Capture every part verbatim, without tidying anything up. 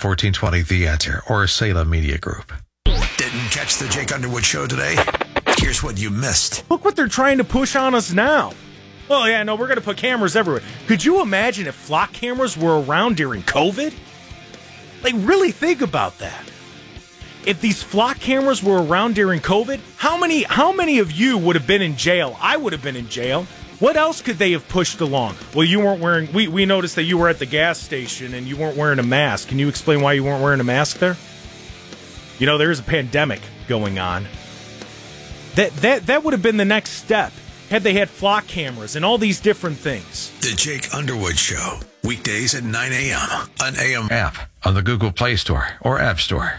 fourteen twenty The Answer or Salem Media Group. Didn't catch the Jake Underwood show today? Here's what you missed. Look what they're trying to push on us now. Well, yeah, no, we're going to put cameras everywhere. Could you imagine if flock cameras were around during COVID? Like, really think about that. If these flock cameras were around during COVID, how many how many of you would have been in jail? I would have been in jail. What else could they have pushed along? Well, you weren't wearing, we, we noticed that you were at the gas station and you weren't wearing a mask. Can you explain why you weren't wearing a mask there? You know, there's a pandemic going on. That that that would have been the next step had they had flock cameras and all these different things. The Jake Underwood Show, weekdays at nine a.m. on A M App on the Google Play Store or App Store.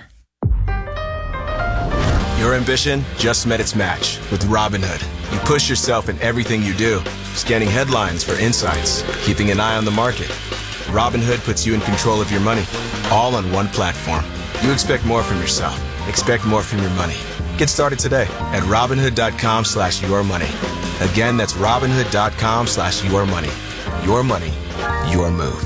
Your ambition just met its match with Robinhood. You push yourself in everything you do, scanning headlines for insights, keeping an eye on the market. Robinhood puts you in control of your money, all on one platform. You expect more from yourself. Expect more from your money. Get started today at Robinhood.com slash your money. Again, that's Robinhood.com slash your money. Your money, your move.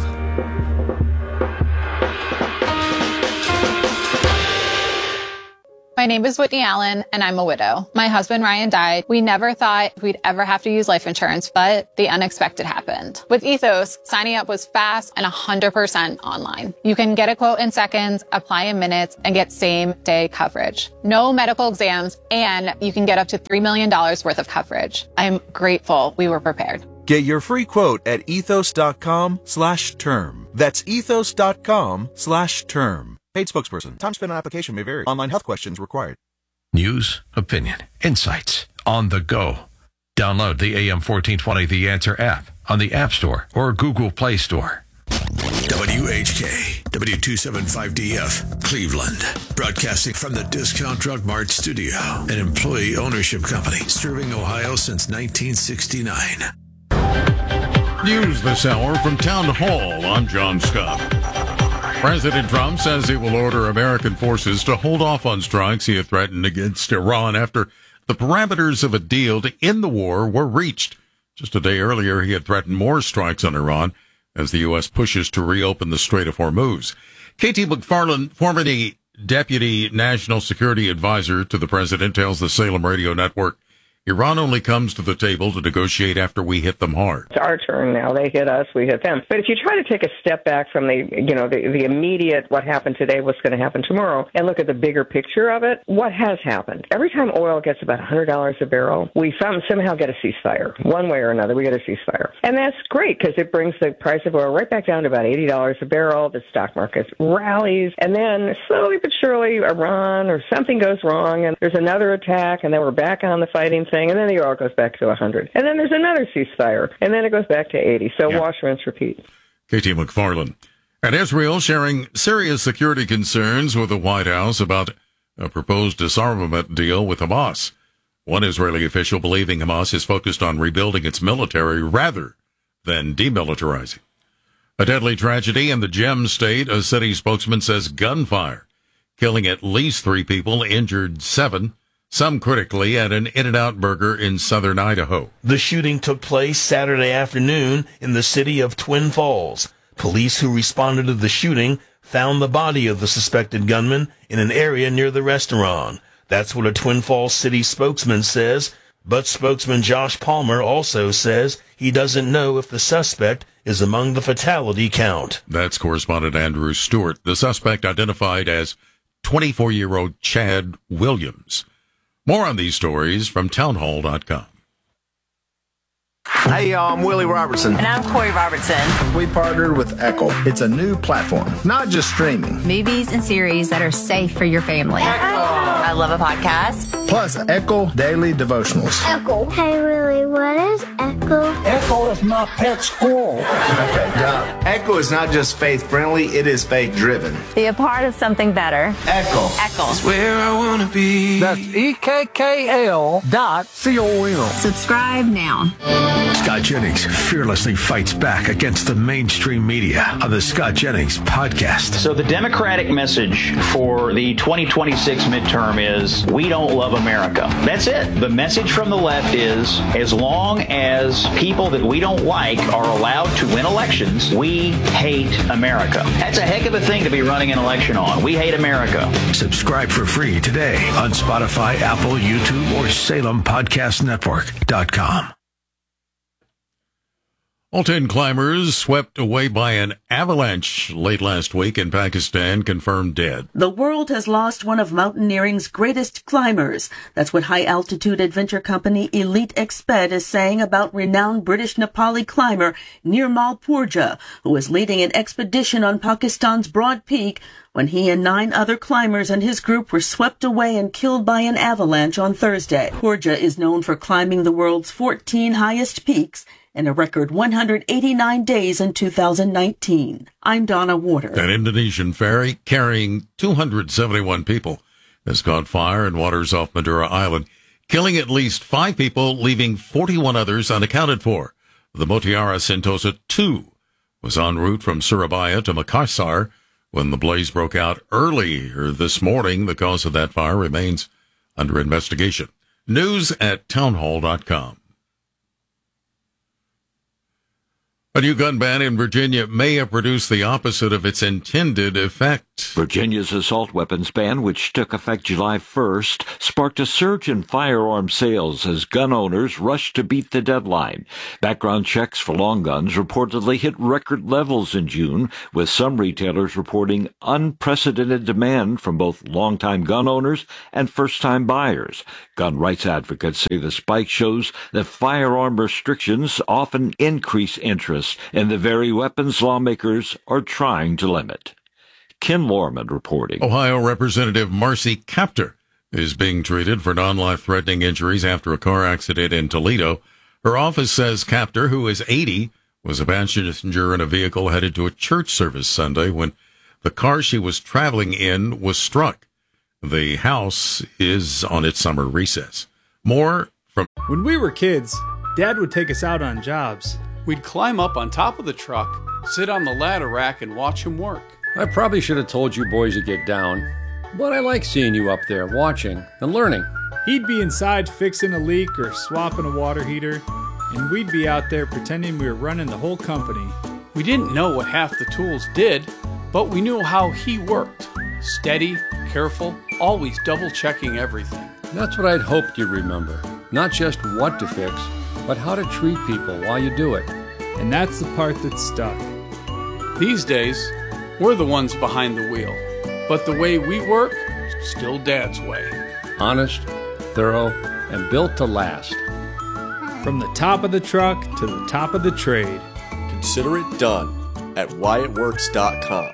My name is Whitney Allen, and I'm a widow. My husband, Ryan, died. We never thought we'd ever have to use life insurance, but the unexpected happened. With Ethos, signing up was fast and one hundred percent online. You can get a quote in seconds, apply in minutes, and get same-day coverage. No medical exams, and you can get up to three million dollars worth of coverage. I'm grateful we were prepared. Get your free quote at ethos.com slash term. That's ethos.com slash term. Paid spokesperson. Time spent on application may vary. Online health questions required. News, opinion, insights on the go. Download the A M fourteen twenty The Answer app on the App Store or Google Play Store. W H K, W two seventy-five D F, Cleveland. Broadcasting from the Discount Drug Mart studio, an employee ownership company serving Ohio since nineteen sixty-nine. News this hour from Town Hall. I'm John Scott. President Trump says he will order American forces to hold off on strikes he had threatened against Iran after the parameters of a deal to end the war were reached. Just a day earlier, he had threatened more strikes on Iran as the U S pushes to reopen the Strait of Hormuz. K T McFarland, formerly Deputy National Security Advisor to the President, tells the Salem Radio Network, Iran only comes to the table to negotiate after we hit them hard. It's our turn now. They hit us, we hit them. But if you try to take a step back from the, you know, the, the immediate what happened today, what's going to happen tomorrow, and look at the bigger picture of it, what has happened? Every time oil gets about one hundred dollars a barrel, we somehow get a ceasefire. One way or another, we get a ceasefire. And that's great because it brings the price of oil right back down to about eighty dollars a barrel. The stock market rallies. And then slowly but surely, Iran or something goes wrong, and there's another attack, and then we're back on the fighting thing. And then the oil goes back to one hundred. And then there's another ceasefire. And then it goes back to eighty. So yeah. Wash, rinse, repeat. K T McFarland. And Israel sharing serious security concerns with the White House about a proposed disarmament deal with Hamas. One Israeli official believing Hamas is focused on rebuilding its military rather than demilitarizing. A deadly tragedy in the Gem State. A city spokesman says gunfire, killing at least three people, injured seven. Some critically, at an In-N-Out Burger in southern Idaho. The shooting took place Saturday afternoon in the city of Twin Falls. Police who responded to the shooting found the body of the suspected gunman in an area near the restaurant. That's what a Twin Falls city spokesman says, but spokesman Josh Palmer also says he doesn't know if the suspect is among the fatality count. That's correspondent Andrew Stewart. The suspect identified as twenty-four-year-old Chad Williams. More on these stories from townhall dot com. Hey, y'all, I'm Willie Robertson. And I'm Corey Robertson. We partnered with Echo. It's a new platform, not just streaming. Movies and series that are safe for your family. Echo. I love a podcast. Plus, Echo Daily Devotionals. Echo. Hey, Willie, what is Echo? Echo is my pet squirrel. Okay, Doc. Echo is not just faith-friendly, it is faith-driven. Be a part of something better. Echo. Echo. It's where I want to be. That's E K K L dot C O M. Subscribe now. Scott Jennings fearlessly fights back against the mainstream media on the Scott Jennings podcast. So the Democratic message for the twenty twenty-six midterm is, we don't love America. That's it. The message from the left is, as long as people that we don't like are allowed to win elections, we hate America. That's a heck of a thing to be running an election on. We hate America. Subscribe for free today on Spotify, Apple, YouTube, or Salem Podcast Network dot com. All ten climbers swept away by an avalanche late last week in Pakistan confirmed dead. The world has lost one of mountaineering's greatest climbers. That's what high-altitude adventure company Elite Exped is saying about renowned British Nepali climber Nirmal Purja, who was leading an expedition on Pakistan's Broad Peak when he and nine other climbers and his group were swept away and killed by an avalanche on Thursday. Purja is known for climbing the world's fourteen highest peaks in a record one hundred eighty-nine days in two thousand nineteen. I'm Donna Water. An Indonesian ferry carrying two hundred seventy-one people has caught fire in waters off Madura Island, killing at least five people, leaving forty-one others unaccounted for. The Mutiara Sentosa two was en route from Surabaya to Makassar when the blaze broke out earlier this morning. The cause of that fire remains under investigation. News at townhall dot com. A new gun ban in Virginia may have produced the opposite of its intended effect. Virginia's assault weapons ban, which took effect July first, sparked a surge in firearm sales as gun owners rushed to beat the deadline. Background checks for long guns reportedly hit record levels in June, with some retailers reporting unprecedented demand from both longtime gun owners and first-time buyers. Gun rights advocates say the spike shows that firearm restrictions often increase interest in the very weapons lawmakers are trying to limit. Ken Lorman reporting. Ohio Representative Marcy Kaptur is being treated for non-life-threatening injuries after a car accident in Toledo. Her office says Kaptur, who is eighty, was a passenger in a vehicle headed to a church service Sunday when the car she was traveling in was struck. The house is on its summer recess. More from... When we were kids, Dad would take us out on jobs. We'd climb up on top of the truck, sit on the ladder rack, and watch him work. I probably should have told you boys to get down, but I like seeing you up there watching and learning. He'd be inside fixing a leak or swapping a water heater, and we'd be out there pretending we were running the whole company. We didn't know what half the tools did, but we knew how he worked. Steady, careful, always double-checking everything. That's what I'd hoped you'd remember. Not just what to fix, but how to treat people while you do it. And that's the part that's stuck. These days, we're the ones behind the wheel. But the way we work, still Dad's way. Honest, thorough, and built to last. From the top of the truck to the top of the trade. Consider it done at Wyatt Works dot com.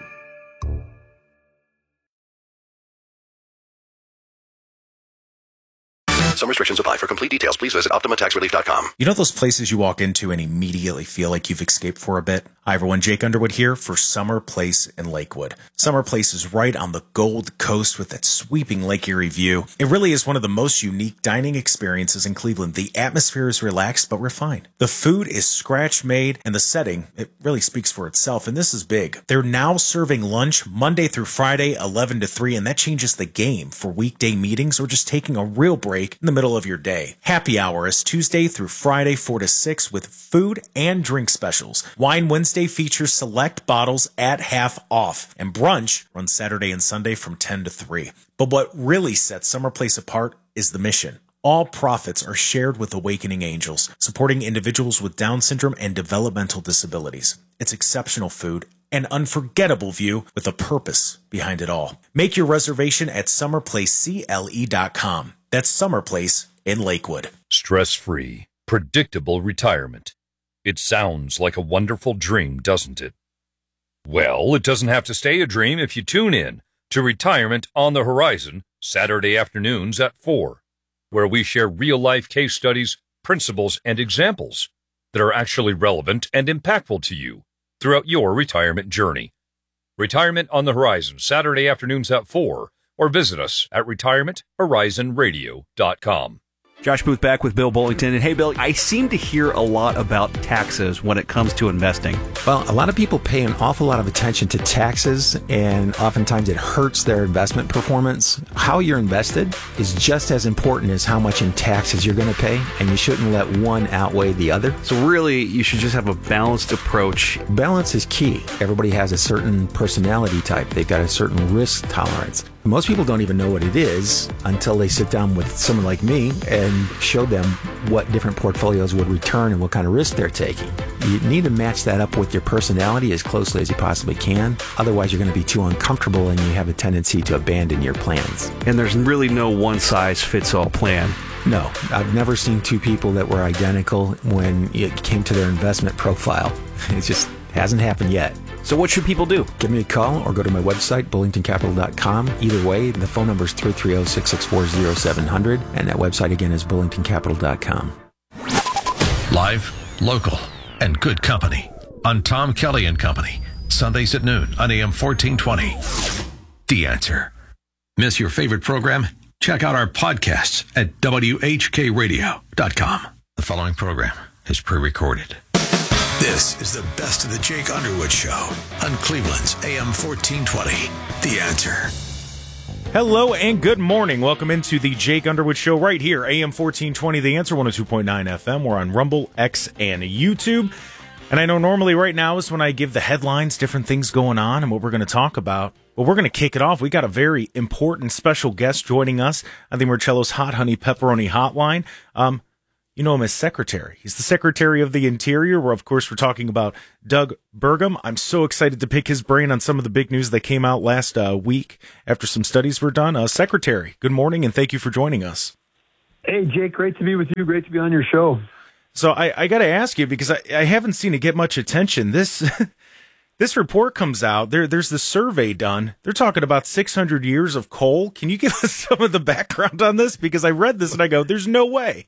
Some restrictions apply. For complete details, please visit Optima Tax Relief dot com. You know those places you walk into and immediately feel like you've escaped for a bit? Hi everyone, Jake Underwood here for Summer Place in Lakewood. Summer Place is right on the Gold Coast with that sweeping Lake Erie view. It really is one of the most unique dining experiences in Cleveland. The atmosphere is relaxed but refined. The food is scratch made and the setting, it really speaks for itself, and this is big. They're now serving lunch Monday through Friday, eleven to three, and that changes the game for weekday meetings or just taking a real break in the middle of your day. Happy hour is Tuesday through Friday, four to six with food and drink specials. Wine Wednesday features select bottles at half off, and brunch runs Saturday and Sunday from ten to three. But what really sets Summer Place apart is the mission. All profits are shared with Awakening Angels, supporting individuals with Down syndrome and developmental disabilities. It's exceptional food, an unforgettable view with a purpose behind it all. Make your reservation at summer place C L E dot com. That's Summer Place in Lakewood. Stress-free, predictable retirement. It sounds like a wonderful dream, doesn't it? Well, it doesn't have to stay a dream if you tune in to Retirement on the Horizon, Saturday afternoons at four, where we share real-life case studies, principles, and examples that are actually relevant and impactful to you throughout your retirement journey. Retirement on the Horizon, Saturday afternoons at four, or visit us at retirement horizon radio dot com. Josh Booth back with Bill Bullington. And hey, Bill, I seem to hear a lot about taxes when it comes to investing. Well, a lot of people pay an awful lot of attention to taxes, and oftentimes it hurts their investment performance. How you're invested is just as important as how much in taxes you're going to pay, and you shouldn't let one outweigh the other. So really, you should just have a balanced approach. Balance is key. Everybody has a certain personality type. They've got a certain risk tolerance. Most people don't even know what it is until they sit down with someone like me and show them what different portfolios would return and what kind of risk they're taking. You need to match that up with your personality as closely as you possibly can. Otherwise, you're going to be too uncomfortable and you have a tendency to abandon your plans. And there's really no one-size-fits-all plan. No, I've never seen two people that were identical when it came to their investment profile. It just hasn't happened yet. So what should people do? Give me a call or go to my website, bullington capital dot com. Either way, the phone number is three three zero, six six four, zero seven zero zero, and that website again is bullington capital dot com. Live, local, and good company on Tom Kelly and Company. Sundays at noon on A M fourteen twenty. The Answer. Miss your favorite program? Check out our podcasts at W H K radio dot com. The following program is pre-recorded. This is the best of the Jake Underwood Show on Cleveland's A M fourteen twenty. The Answer. Hello and good morning. Welcome into the Jake Underwood Show right here, A M fourteen twenty, The Answer, one oh two point nine F M. We're on Rumble, X, and YouTube. And I know normally right now is when I give the headlines, different things going on, and what we're going to talk about. But we're going to kick it off. We got a very important special guest joining us on the Marcello's Hot Honey Pepperoni Hotline. Um, You know him as Secretary. He's the Secretary of the Interior, where, of course, we're talking about Doug Burgum. I'm so excited to pick his brain on some of the big news that came out last uh, week after some studies were done. Uh, Secretary, good morning, and thank you for joining us. Hey, Jake, great to be with you. Great to be on your show. So I, I got to ask you, because I, I haven't seen it get much attention. This this report comes out. There, There's the survey done. They're talking about six hundred years of coal. Can you give us some of the background on this? Because I read this and I go, there's no way.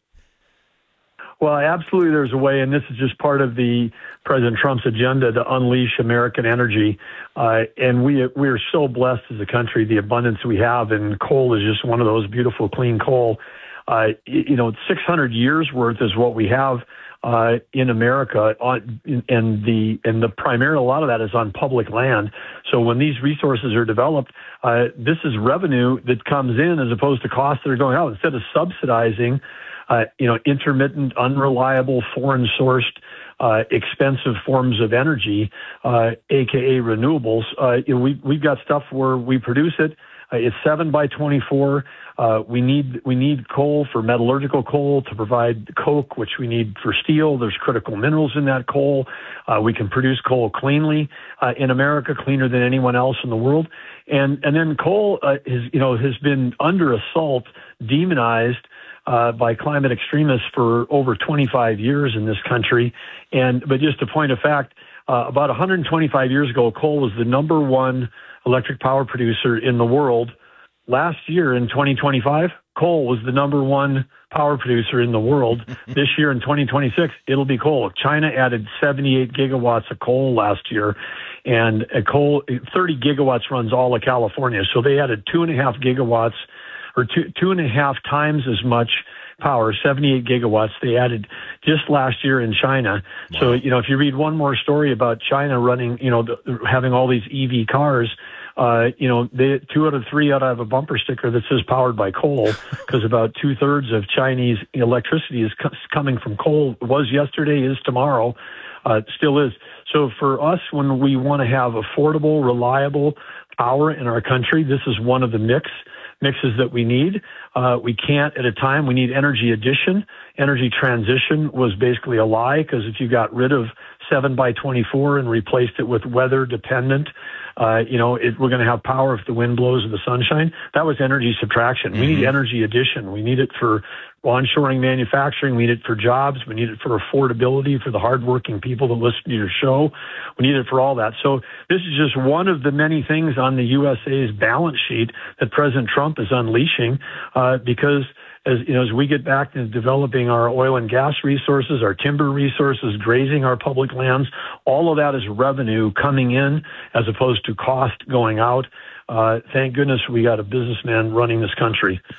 Well, absolutely there's a way, and this is just part of the President Trump's agenda to unleash American energy. Uh, and we we are so blessed as a country, the abundance we have, and coal is just one of those beautiful, clean coal. Uh, you know, six hundred years worth is what we have uh, in America, on, and the and the primary, a lot of that is on public land. So when these resources are developed, uh, this is revenue that comes in as opposed to costs that are going out. Instead of subsidizing Uh, you know, intermittent, unreliable, foreign-sourced, uh, expensive forms of energy, uh, aka renewables. Uh, you know, we, we've got stuff where we produce it. Uh, it's seven by twenty-four. Uh, we need we need coal for metallurgical coal to provide coke, which we need for steel. There's critical minerals in that coal. Uh, we can produce coal cleanly uh, in America, cleaner than anyone else in the world. And and then coal uh, is you know has been under assault, demonized Uh, by climate extremists for over twenty-five years in this country. And but just a point of fact, uh, about one hundred twenty-five years ago, coal was the number one electric power producer in the world. Last year, in twenty twenty-five, coal was the number one power producer in the world. This year, in twenty twenty-six, it'll be coal. China added seventy-eight gigawatts of coal last year, and a coal thirty gigawatts runs all of California. So they added two and a half gigawatts or two, two and a half times as much power, seventy-eight gigawatts they added just last year in China. Wow. So, you know, if you read one more story about China running, you know, the, having all these E V cars, uh, you know, they, two out of three ought to have a bumper sticker that says powered by coal, because about two thirds of Chinese electricity is co- coming from coal. It was yesterday, is tomorrow, uh, still is. So for us, when we want to have affordable, reliable power in our country, this is one of the mix. mixes that we need. Uh, we can't at a time. We need energy addition. Energy transition was basically a lie, because if you got rid of seven by twenty-four and replaced it with weather dependent, uh, you know, it, we're going to have power if the wind blows or the sunshine. That was energy subtraction. Mm-hmm. We need energy addition. We need it for onshoring manufacturing. We need it for jobs. We need it for affordability for the hardworking people that listen to your show. We need it for all that. So this is just one of the many things on the U S A's balance sheet that President Trump is unleashing, uh, because as you know, as we get back to developing our oil and gas resources, our timber resources, grazing our public lands, all of that is revenue coming in as opposed to cost going out. Uh, thank goodness we got a businessman running this country.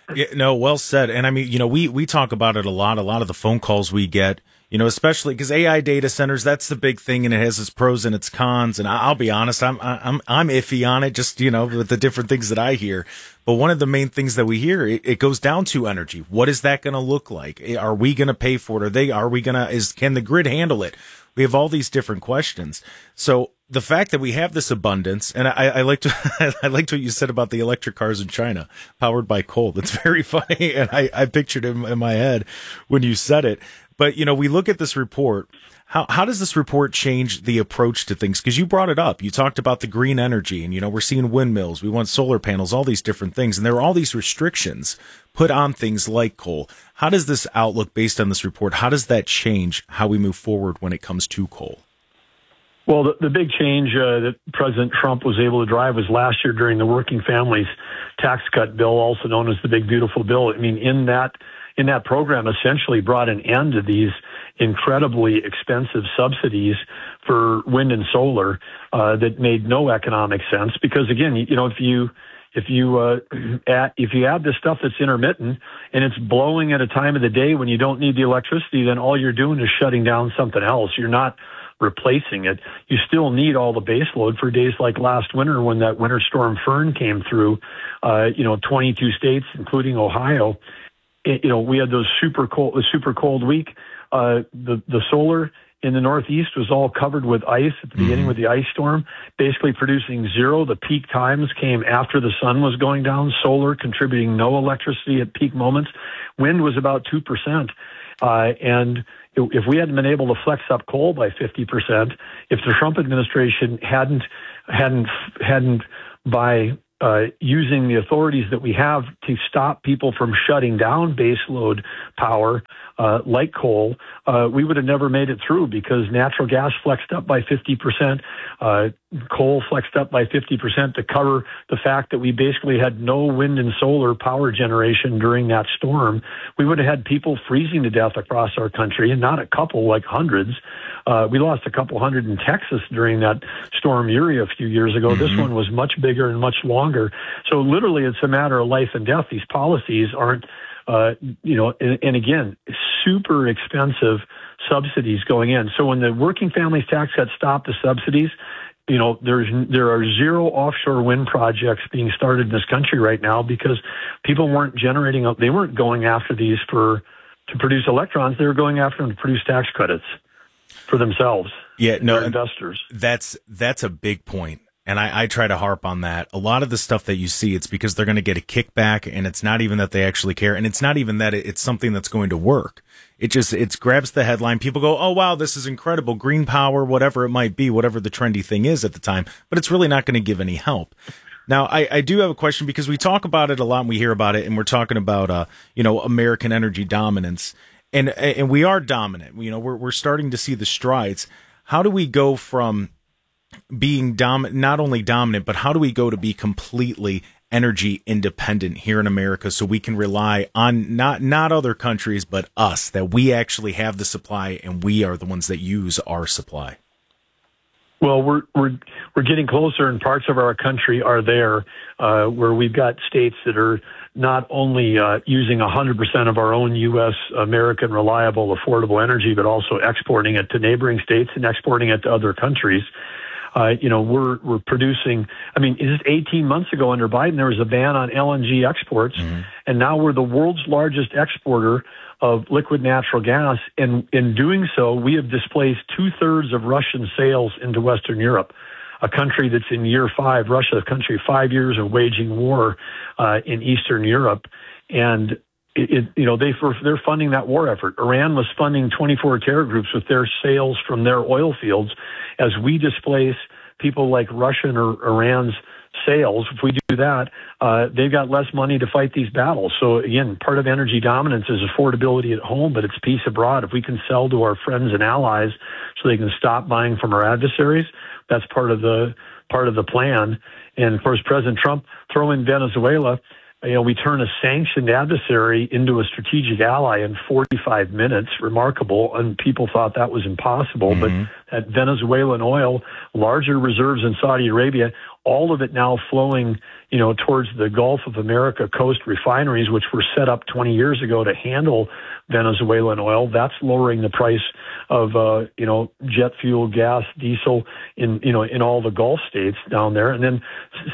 Yeah, no, well said. And I mean, you know, we, we talk about it a lot, a lot of the phone calls we get, you know, especially because A I data centers, that's the big thing, and it has its pros and its cons. And I'll be honest, I'm, I'm, I'm iffy on it, just, you know, with the different things that I hear. But one of the main things that we hear, it, it goes down to energy. What is that going to look like? Are we going to pay for it? Are they, are we going to, is, can the grid handle it? We have all these different questions. So the fact that we have this abundance, and I, I like to, I liked what you said about the electric cars in China, powered by coal. That's very funny, and I, I pictured it in, in my head when you said it. But you know, we look at this report. How how does this report change the approach to things? Because you brought it up. You talked about the green energy, and you know, we're seeing windmills, we want solar panels, all these different things, and there are all these restrictions put on things like coal. How does this outlook, based on this report, how does that change how we move forward when it comes to coal? Well, the, the big change uh, that President Trump was able to drive was last year during the Working Families Tax Cut Bill, also known as the Big Beautiful Bill. I mean, in that in that program, essentially brought an end to these incredibly expensive subsidies for wind and solar uh, that made no economic sense. Because again, you know, if you If you uh, add, if you add this stuff that's intermittent and it's blowing at a time of the day when you don't need the electricity, then all you're doing is shutting down something else. You're not replacing it. You still need all the base load for days like last winter when that winter storm Fern came through. Uh, you know, twenty-two states, including Ohio. It, you know, we had those super cold, the super cold week. Uh, the the solar in the Northeast was all covered with ice at the beginning with the ice storm, basically producing zero. The peak times came after the sun was going down. Solar contributing no electricity at peak moments. Wind was about two percent. Uh, and if we hadn't been able to flex up coal by fifty percent, if the Trump administration hadn't, hadn't, hadn't by Uh, using the authorities that we have to stop people from shutting down baseload power uh, like coal, uh, we would have never made it through because natural gas flexed up by fifty percent, uh, coal flexed up by fifty percent to cover the fact that we basically had no wind and solar power generation during that storm. We would have had people freezing to death across our country, and not a couple, like hundreds. Uh, we lost a couple hundred in Texas during that Storm Uri a few years ago. Mm-hmm. This one was much bigger and much longer. So literally, it's a matter of life and death. These policies aren't, uh, you know, and, and again, super expensive subsidies going in. So when the Working Families Tax Cut stopped the subsidies, you know, there's there are zero offshore wind projects being started in this country right now because people weren't generating. They weren't going after these for to produce electrons. They were going after them to produce tax credits for themselves. Yeah, no, investors. That's that's a big point. And I, I try to harp on that. A lot of the stuff that you see, it's because they're going to get a kickback, and it's not even that they actually care, and it's not even that it's something that's going to work. It just it grabs the headline. People go, "Oh wow, this is incredible, green power, whatever it might be, whatever the trendy thing is at the time." But it's really not going to give any help. Now, I, I do have a question because we talk about it a lot, and we hear about it, and we're talking about uh, you know, American energy dominance, and and we are dominant. You know, we're we're starting to see the strides. How do we go from being dom- not only dominant, but how do we go to be completely energy independent here in America so we can rely on not not other countries, but us, that we actually have the supply and we are the ones that use our supply? Well, we're we're we're getting closer, and parts of our country are there uh, where we've got states that are not only uh, using one hundred percent of our own U S American reliable, affordable energy, but also exporting it to neighboring states and exporting it to other countries. Uh, you know, we're we're producing. I mean, just eighteen months ago under Biden, there was a ban on L N G exports, mm-hmm. and now we're the world's largest exporter of liquid natural gas. And in doing so, we have displaced two thirds of Russian sales into Western Europe, a country that's in year five. Russia, a country five years of waging war uh, in Eastern Europe, and It, it, you know, they, they're funding that war effort. Iran was funding twenty-four terror groups with their sales from their oil fields. As we displace people like Russian or Iran's sales, if we do that, uh, they've got less money to fight these battles. So again, part of energy dominance is affordability at home, but it's peace abroad. If we can sell to our friends and allies so they can stop buying from our adversaries, that's part of the, part of the plan. And of course, President Trump throw in Venezuela. You know, we turn a sanctioned adversary into a strategic ally in forty-five minutes. Remarkable. And people thought that was impossible. Mm-hmm. But at Venezuelan oil, larger reserves in Saudi Arabia, all of it now flowing, you know, towards the Gulf of America coast refineries, which were set up twenty years ago to handle Venezuelan oil. That's lowering the price of, uh, you know, jet fuel, gas, diesel in, you know, in all the Gulf states down there. And then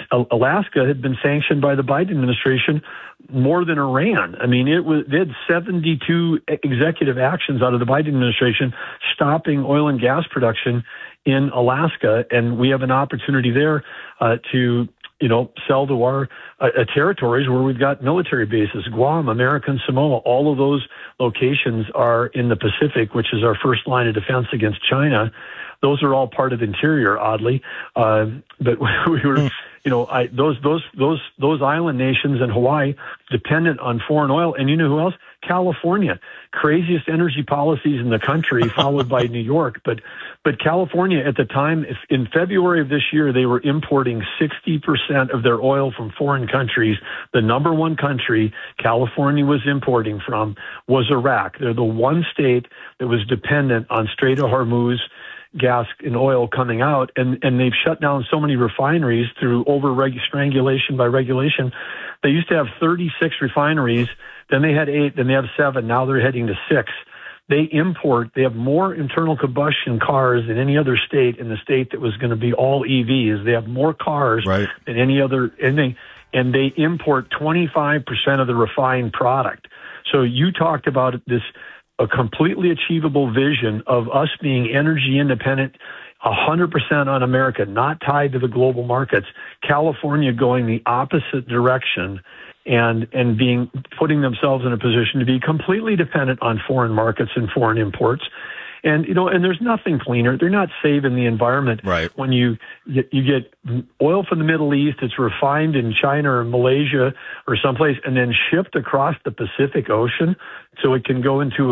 Alaska had been sanctioned by the Biden administration more than Iran. I mean, it was, they had seventy-two executive actions out of the Biden administration stopping oil and gas production in Alaska. And we have an opportunity there uh, to, you know, sell to our uh, uh, territories where we've got military bases, Guam, American Samoa. All of those locations are in the Pacific, which is our first line of defense against China. Those are all part of Interior, oddly. Uh, but we were, you know, I, those those those those island nations and Hawaii dependent on foreign oil. And you know who else? California, craziest energy policies in the country, followed by New York. But but California at the time, if in February of this year, they were importing sixty percent of their oil from foreign countries. The number one country California was importing from was Iraq. They're the one state that was dependent on Strait of Hormuz gas and oil coming out, and, and they've shut down so many refineries through over-strangulation by regulation. They used to have thirty-six refineries, then they had eight, then they have seven, now they're heading to six. They import, they have more internal combustion cars than any other state in the state that was going to be all E Vs. They have more cars right. than any other, anything, and they import twenty-five percent of the refined product. So you talked about this, a completely achievable vision of us being energy independent, one hundred percent on America, not tied to the global markets. California going the opposite direction and and being putting themselves in a position to be completely dependent on foreign markets and foreign imports. And, you know, and there's nothing cleaner. They're not saving the environment. Right. When you get, you get oil from the Middle East, it's refined in China or Malaysia or someplace and then shipped across the Pacific Ocean so it can go into